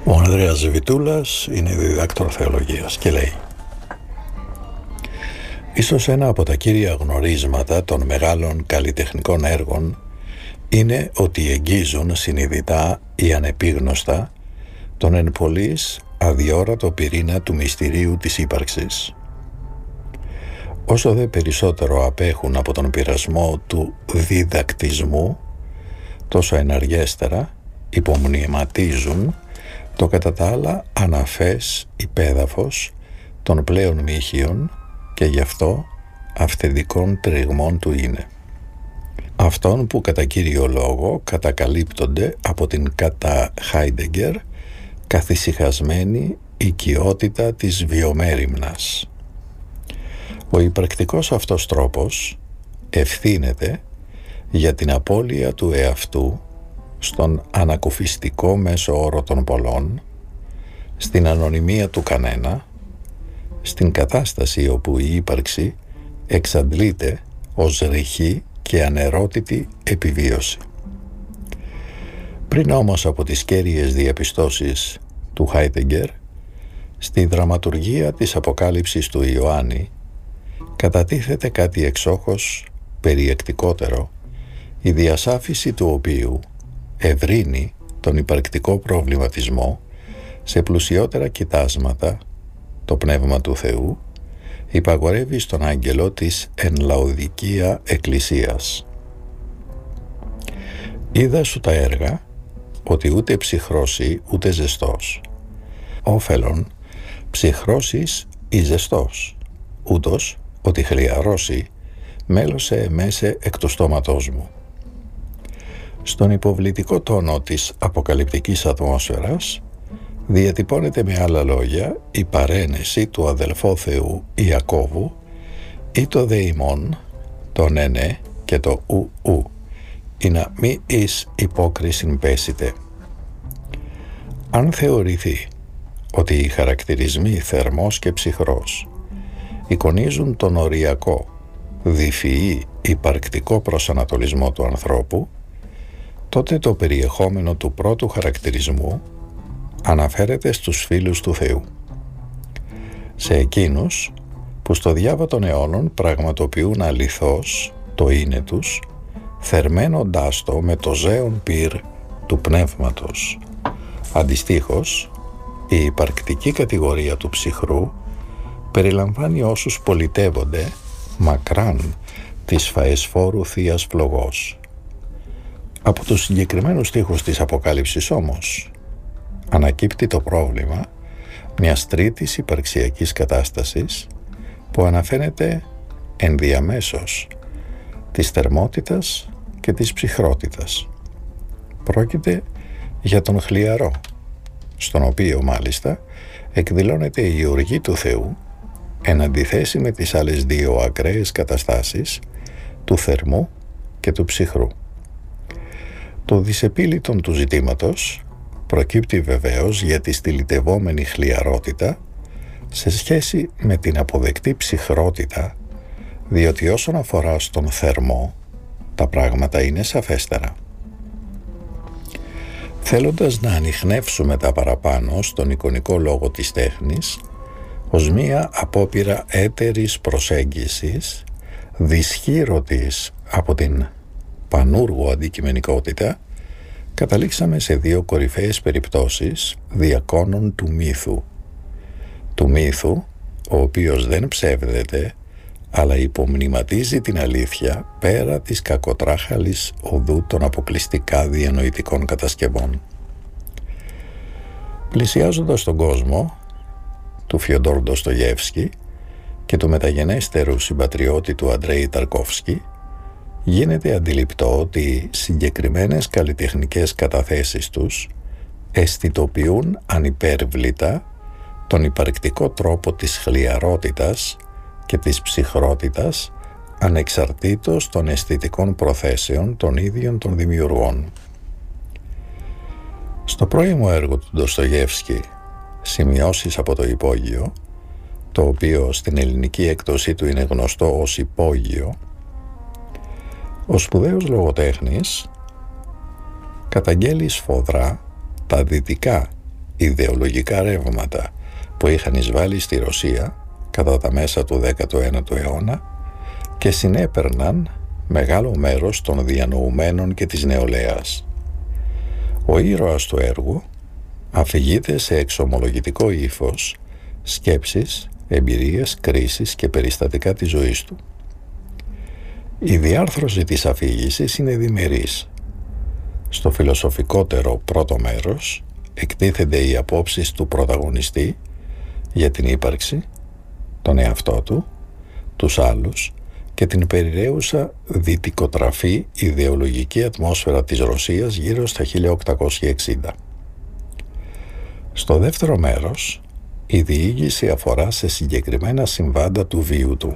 Ο Ανδρέας Βιτούλας είναι διδάκτορ θεολογίας και λέει: ίσως ένα από τα κύρια γνωρίσματα των μεγάλων καλλιτεχνικών έργων είναι ότι εγγίζουν συνειδητά ή ανεπίγνωστα τον εν πολλοίς αδιόρατο πυρήνα του μυστηρίου της ύπαρξης. Όσο δε περισσότερο απέχουν από τον πειρασμό του διδακτισμού, τόσο εναργέστερα υπομνηματίζουν το κατά τα άλλα αναφές υπέδαφος των πλέον μύχιων και γι' αυτό αυθεντικών τριγμών του είναι. Αυτών που κατά κύριο λόγο κατακαλύπτονται από την κατά Χάιντεγκερ καθησυχασμένη οικειότητα της βιομέριμνας. Ο υπαρκτικός αυτός τρόπος ευθύνεται για την απώλεια του εαυτού στον ανακουφιστικό μέσο όρο των πολλών, στην ανωνυμία του κανένα, στην κατάσταση όπου η ύπαρξη εξαντλείται ως ρηχή και ανερώτητη επιβίωση. Πριν όμως από τις κέρυες διαπιστώσεις του Χάιντεγκερ, στη δραματουργία της Αποκάλυψης του Ιωάννη κατατίθεται κάτι εξόχως περιεκτικότερο, η διασάφιση του οποίου ευρύνει τον υπαρκτικό προβληματισμό σε πλουσιότερα κοιτάσματα. Το Πνεύμα του Θεού υπαγορεύει στον άγγελο της εν Λαοδικία Εκκλησίας: «Είδα σου τα έργα, ότι ούτε ψυχρώσει ούτε ζεστός. Όφελον ψυχρώσεις ή ζεστός, ούτως ότι χλιαρώσει μέλωσε εμέσε εκ του στόματός μου». Στον υποβλητικό τόνο της αποκαλυπτικής ατμόσφαιρας διατυπώνεται με άλλα λόγια η παρένεση του αδελφό Θεού Ιακώβου ή το δεημόν, το ναι και το ου, ή να μη εις υπόκρισιν πέσετε. Αν θεωρηθεί ότι οι χαρακτηρισμοί θερμός και ψυχρός εικονίζουν τον οριακό, διφυή υπαρκτικό προσανατολισμό του ανθρώπου, τότε το περιεχόμενο του πρώτου χαρακτηρισμού αναφέρεται στους φίλους του Θεού, σε εκείνους που στο διάβα των αιώνων πραγματοποιούν αληθώς το είναι τους, θερμαίνοντάς το με το ζέον πυρ του πνεύματος. Αντιστοίχως, η υπαρκτική κατηγορία του ψυχρού περιλαμβάνει όσους πολιτεύονται μακράν της φαεσφόρου θείας φλογός. Από τους συγκεκριμένους στίχους της Αποκάλυψης όμως ανακύπτει το πρόβλημα μιας τρίτης υπαρξιακής κατάστασης που αναφέρεται ενδιαμέσως της θερμότητας και της ψυχρότητας. Πρόκειται για τον χλιαρό, στον οποίο μάλιστα εκδηλώνεται η οργή του Θεού εν αντιθέσει με τις άλλες δύο ακραίες καταστάσεις του θερμού και του ψυχρού. Το δυσεπίλητον του ζητήματος προκύπτει βεβαίως για τη στυλιτευόμενη χλιαρότητα σε σχέση με την αποδεκτή ψυχρότητα, διότι όσον αφορά στον θερμό τα πράγματα είναι σαφέστερα. Θέλοντας να ανιχνεύσουμε τα παραπάνω στον εικονικό λόγο της τέχνης ως μία απόπειρα έτερης προσέγγισης δυσχύρωτης από την πανούργο αντικειμενικότητα, καταλήξαμε σε δύο κορυφαίες περιπτώσεις διακόνων του μύθου. Του μύθου, ο οποίος δεν ψεύδεται, αλλά υπομνηματίζει την αλήθεια πέρα της κακοτράχαλης οδού των αποκλειστικά διανοητικών κατασκευών. Πλησιάζοντας τον κόσμο του Φιοντόρ Ντοστογεύσκη και του μεταγενέστερου συμπατριώτη του Αντρέη Ταρκόφσκι, γίνεται αντιληπτό ότι συγκεκριμένες καλλιτεχνικές καταθέσεις τους αισθητοποιούν ανυπέρβλητα τον υπαρκτικό τρόπο της χλιαρότητας και της ψυχρότητας ανεξαρτήτως των αισθητικών προθέσεων των ίδιων των δημιουργών. Στο πρώιμο έργο του Ντοστογεύσκη, «Σημειώσεις από το υπόγειο», το οποίο στην ελληνική έκδοσή του είναι γνωστό ως «Υπόγειο», ο σπουδαίος λογοτέχνης καταγγέλει σφοδρά τα δυτικά ιδεολογικά ρεύματα που είχαν εισβάλει στη Ρωσία κατά τα μέσα του 19ου αιώνα και συνέπαιρναν μεγάλο μέρος των διανοουμένων και της νεολαίας. Ο ήρωας του έργου αφηγείται σε εξομολογητικό ύφος σκέψεις, εμπειρίες, κρίσεις και περιστατικά της ζωής του. Η διάρθρωση της αφήγησης είναι διμερής. Στο φιλοσοφικότερο πρώτο μέρος εκτίθενται οι απόψεις του πρωταγωνιστή για την ύπαρξη, τον εαυτό του, τους άλλους και την περιραίουσα δυτικοτραφή ιδεολογική ατμόσφαιρα της Ρωσίας γύρω στα 1860. Στο δεύτερο μέρος, η διήγηση αφορά σε συγκεκριμένα συμβάντα του βίου του.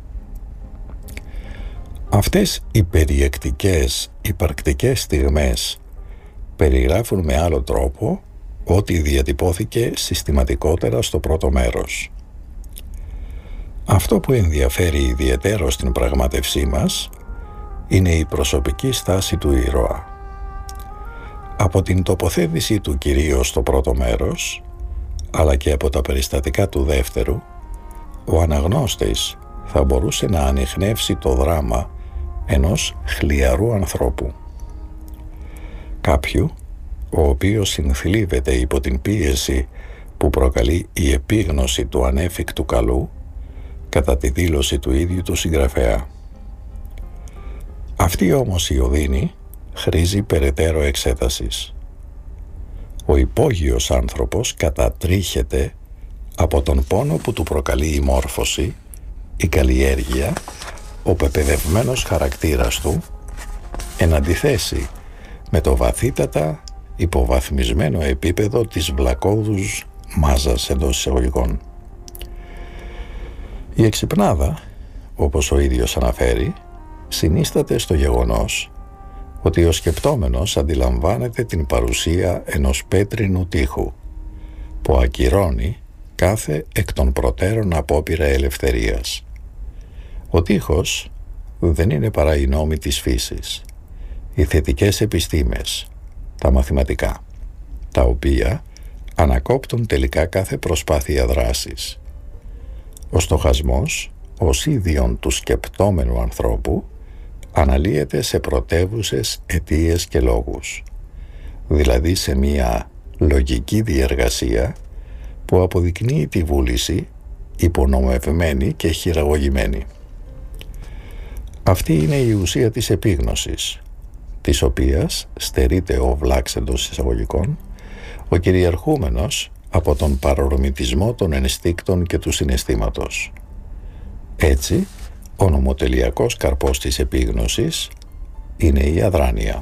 Αυτές οι περιεκτικές, υπαρκτικές στιγμές περιγράφουν με άλλο τρόπο ό,τι διατυπώθηκε συστηματικότερα στο πρώτο μέρος. Αυτό που ενδιαφέρει ιδιαιτέρως στην πραγμάτευσή μας είναι η προσωπική στάση του ήρωα. Από την τοποθέτηση του κυρίως στο πρώτο μέρος, αλλά και από τα περιστατικά του δεύτερου, ο αναγνώστης θα μπορούσε να ανιχνεύσει το δράμα ενός χλιαρού ανθρώπου. Κάποιου, ο οποίος συνθλίβεται υπό την πίεση που προκαλεί η επίγνωση του ανέφικτου καλού κατά τη δήλωση του ίδιου του συγγραφέα. Αυτή όμως η οδύνη χρήζει περαιτέρω εξέτασης. Ο υπόγειος άνθρωπος κατατρίχεται από τον πόνο που του προκαλεί η μόρφωση, η καλλιέργεια, ο πεπαιδευμένος χαρακτήρας του, εν αντιθέσει με το βαθύτατα υποβαθμισμένο επίπεδο της βλακώδους μάζας εντός εισαγωγικών. Η εξυπνάδα, όπως ο ίδιος αναφέρει, συνίσταται στο γεγονός ότι ο σκεπτόμενος αντιλαμβάνεται την παρουσία ενός πέτρινου τοίχου που ακυρώνει κάθε εκ των προτέρων απόπειρα ελευθερίας. Ο τοίχος δεν είναι παρά οι νόμοι της φύσης, οι θετικές επιστήμες, τα μαθηματικά, τα οποία ανακόπτουν τελικά κάθε προσπάθεια δράσης. Ο στοχασμός, ως ίδιον του σκεπτόμενου ανθρώπου, αναλύεται σε πρωτεύουσες αιτίες και λόγους, δηλαδή σε μία λογική διεργασία που αποδεικνύει τη βούληση υπονομευμένη και χειραγωγημένη. Αυτή είναι η ουσία της επίγνωσης, της οποίας στερείται ο βλάξ εντός εισαγωγικών, ο κυριαρχούμενος από τον παρορμητισμό των ενστίκτων και του συναισθήματος. Έτσι, ο νομοτελειακός καρπός της επίγνωσης είναι η αδράνεια.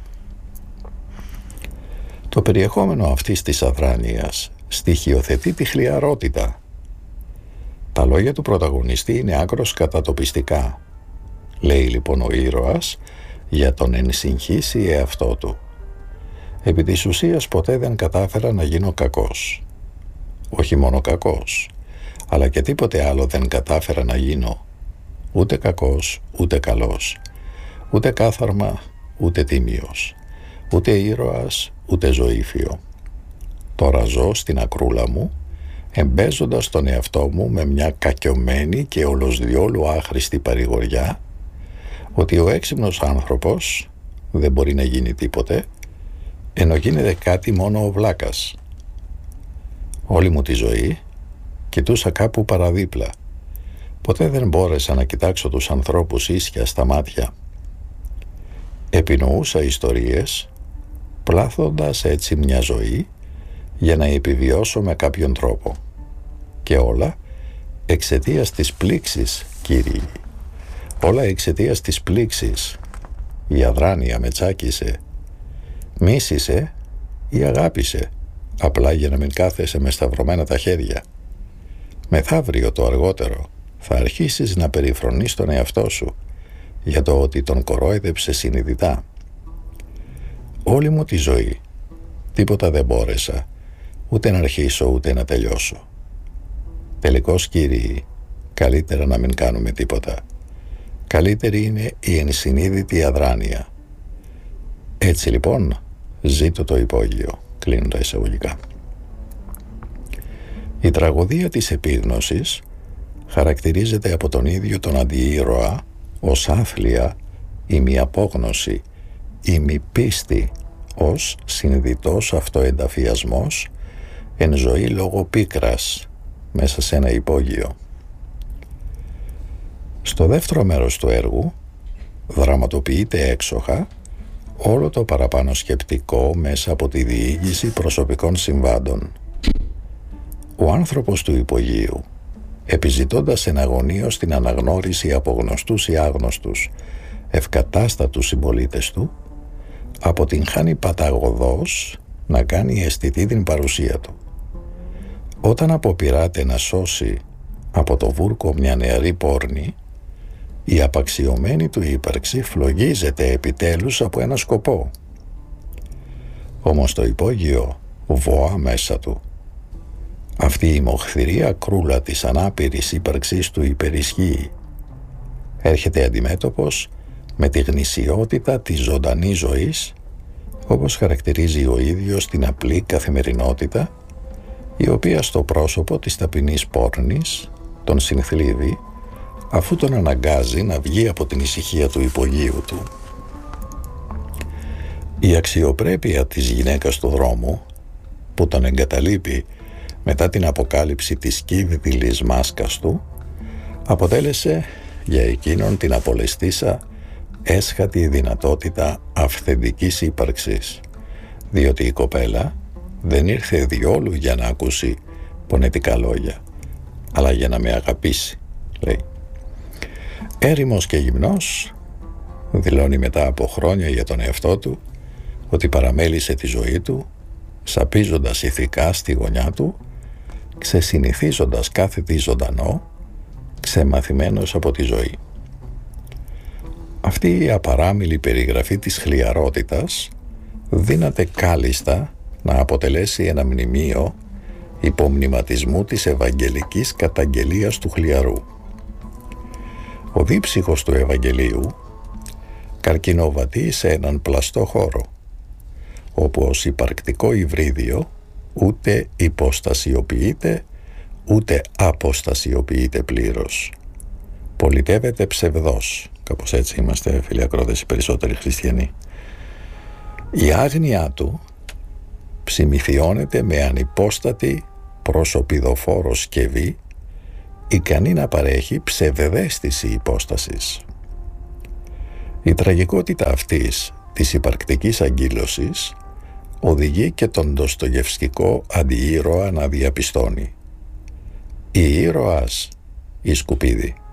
Το περιεχόμενο αυτής της αδράνειας στοιχειοθετεί τη χλιαρότητα. Τα λόγια του πρωταγωνιστή είναι άκρως κατατοπιστικά. Λέει λοιπόν ο ήρωας για τον ενσυγχύσει εαυτό του. Επί της ουσίας ποτέ δεν κατάφερα να γίνω κακός. Όχι μόνο κακός, αλλά και τίποτε άλλο δεν κατάφερα να γίνω. Ούτε κακός, ούτε καλός. Ούτε κάθαρμα, ούτε τίμιος. Ούτε ήρωας, ούτε ζωήφιο. Τώρα ζω στην ακρούλα μου, εμπέζοντας τον εαυτό μου με μια κακιωμένη και ολοσδιόλου άχρηστη παρηγοριά, ότι ο έξυπνος άνθρωπος δεν μπορεί να γίνει τίποτε, ενώ γίνεται κάτι μόνο ο βλάκας. Όλη μου τη ζωή κοιτούσα κάπου παραδίπλα. Ποτέ δεν μπόρεσα να κοιτάξω τους ανθρώπους ίσια στα μάτια. Επινοούσα ιστορίες, πλάθοντας έτσι μια ζωή για να επιβιώσω με κάποιον τρόπο. Και όλα εξαιτίας της πλήξης, κύριοι. Όλα εξαιτίας της πλήξης. Η αδράνεια με τσάκισε. Μίσησε ή αγάπησε, απλά για να μην κάθεσαι με σταυρωμένα τα χέρια. Μεθαύριο το αργότερο θα αρχίσεις να περιφρονείς τον εαυτό σου για το ότι τον κορόιδεψε συνειδητά. Όλη μου τη ζωή τίποτα δεν μπόρεσα ούτε να αρχίσω ούτε να τελειώσω. Τελικώς, κύριοι, καλύτερα να μην κάνουμε τίποτα. Καλύτερη είναι η ενσυνείδητη αδράνεια. Έτσι λοιπόν ζήτω το υπόγειο, κλείνω τα εισαγωγικά. Η τραγωδία της επίγνωσης χαρακτηρίζεται από τον ίδιο τον αντιήρωα ως άθλια, ημιαπόγνωση, ημιπίστη, ως συνειδητός αυτοενταφιασμός εν ζωή λόγω πίκρας μέσα σε ένα υπόγειο. Στο δεύτερο μέρος του έργου δραματοποιείται έξοχα όλο το παραπάνω σκεπτικό μέσα από τη διήγηση προσωπικών συμβάντων. Ο άνθρωπος του υπογείου, επιζητώντας εναγωνίως την αναγνώριση από γνωστούς ή άγνωστους ευκατάστατους συμπολίτες του, αποτυγχάνει παταγωδώς να κάνει αισθητή την παρουσία του. Όταν αποπειράται να σώσει από το βούρκο μια νεαρή πόρνη, η απαξιωμένη του ύπαρξη φλογίζεται επιτέλους από ένα σκοπό. Όμως το υπόγειο βοά μέσα του. Αυτή η μοχθηρή ακρούλα της ανάπηρης ύπαρξής του υπερισχύει. Έρχεται αντιμέτωπος με τη γνησιότητα της ζωντανής ζωής, όπως χαρακτηρίζει ο ίδιος την απλή καθημερινότητα, η οποία στο πρόσωπο της ταπεινής πόρνης τον συνθλίβει, αφού τον αναγκάζει να βγει από την ησυχία του υπογείου του. Η αξιοπρέπεια της γυναίκας του δρόμου, που τον εγκαταλείπει μετά την αποκάλυψη της κύβδηλης μάσκας του, αποτέλεσε για εκείνον την απολεστήσα έσχατη δυνατότητα αυθεντικής ύπαρξης, διότι η κοπέλα δεν ήρθε διόλου για να ακούσει πονετικά λόγια, αλλά για να με αγαπήσει, λέει. Έρημος και γυμνός, δηλώνει μετά από χρόνια για τον εαυτό του ότι παραμέλησε τη ζωή του, σαπίζοντας ηθικά στη γωνιά του, ξεσυνηθίζοντας κάθε τι ζωντανό, ξεμαθημένος από τη ζωή. Αυτή η απαράμιλη περιγραφή της χλιαρότητας δύναται κάλλιστα να αποτελέσει ένα μνημείο υπομνηματισμού της ευαγγελικής καταγγελίας του χλιαρού. Ο δίψυχος του Ευαγγελίου καρκινοβατεί σε έναν πλαστό χώρο, όπου ως υπαρκτικό υβρίδιο ούτε υποστασιοποιείται, ούτε αποστασιοποιείται πλήρως. Πολιτεύεται ψευδός. Κάπως έτσι είμαστε, φίλοι ακρότες, οι περισσότεροι χριστιανοί. Η άγνοιά του ψημιθιώνεται με ανυπόστατη προσωπιδοφόρο σκευή, ικανή να παρέχει ψευδαίσθηση υπόστασης. Η τραγικότητα αυτής της υπαρκτικής αγκύλωσης οδηγεί και τον ντοστογευσκικό αντιήρωα να διαπιστώνει: η ήρωας ή σκουπίδι.